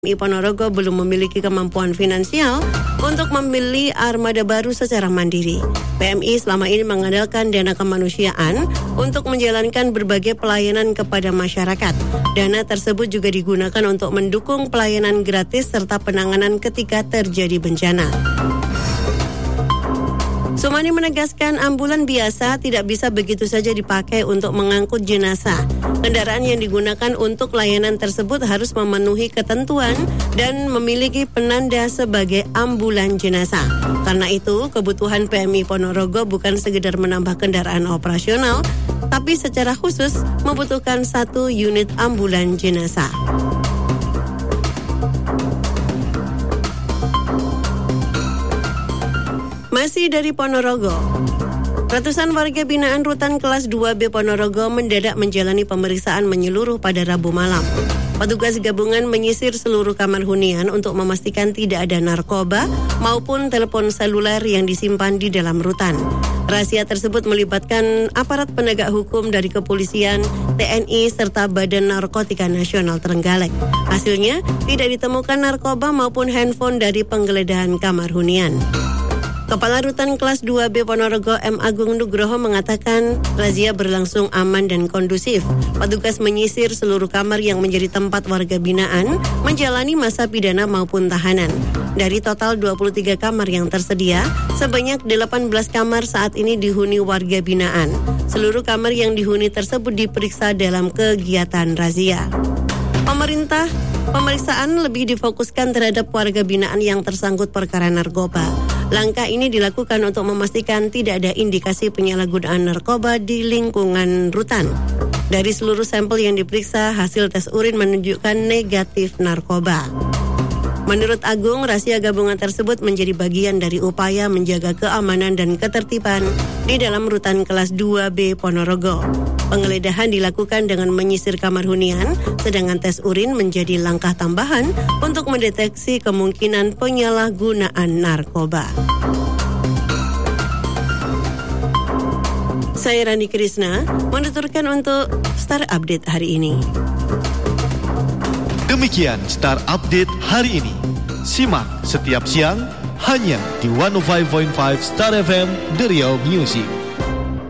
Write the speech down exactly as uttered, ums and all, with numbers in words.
P M I Ponorogo belum memiliki kemampuan finansial untuk membeli armada baru secara mandiri. P M I selama ini mengandalkan dana kemanusiaan untuk menjalankan berbagai pelayanan kepada masyarakat. Dana tersebut juga digunakan untuk mendukung pelayanan gratis serta penanganan ketika terjadi bencana. Sumani menegaskan ambulan biasa tidak bisa begitu saja dipakai untuk mengangkut jenazah. Kendaraan yang digunakan untuk layanan tersebut harus memenuhi ketentuan dan memiliki penanda sebagai ambulan jenazah. Karena itu, kebutuhan P M I Ponorogo bukan sekedar menambah kendaraan operasional, tapi secara khusus membutuhkan satu unit ambulan jenazah. Masih dari Ponorogo, ratusan warga binaan Rutan Kelas dua B Ponorogo mendadak menjalani pemeriksaan menyeluruh pada Rabu malam. Petugas gabungan menyisir seluruh kamar hunian untuk memastikan tidak ada narkoba maupun telepon seluler yang disimpan di dalam rutan. Razia tersebut melibatkan aparat penegak hukum dari kepolisian, T N I, serta Badan Narkotika Nasional Trenggalek. Hasilnya, tidak ditemukan narkoba maupun handphone dari penggeledahan kamar hunian. Kepala Rutan Kelas dua B Ponorogo M. Agung Nugroho mengatakan razia berlangsung aman dan kondusif. Petugas menyisir seluruh kamar yang menjadi tempat warga binaan menjalani masa pidana maupun tahanan. Dari total dua puluh tiga kamar yang tersedia, sebanyak delapan belas kamar saat ini dihuni warga binaan. Seluruh kamar yang dihuni tersebut diperiksa dalam kegiatan razia. Pemerintah Pemeriksaan lebih difokuskan terhadap warga binaan yang tersangkut perkara narkoba. Langkah ini dilakukan untuk memastikan tidak ada indikasi penyalahgunaan narkoba di lingkungan rutan. Dari seluruh sampel yang diperiksa, hasil tes urin menunjukkan negatif narkoba. Menurut Agung, razia gabungan tersebut menjadi bagian dari upaya menjaga keamanan dan ketertiban di dalam Rutan Kelas dua B Ponorogo. Penggeledahan dilakukan dengan menyisir kamar hunian, sedangkan tes urin menjadi langkah tambahan untuk mendeteksi kemungkinan penyalahgunaan narkoba. Saya Rani Krisna, menuturkan untuk Star Update hari ini. Demikian Star Update hari ini. Simak setiap siang hanya di seratus lima koma lima Star F M The Real Music.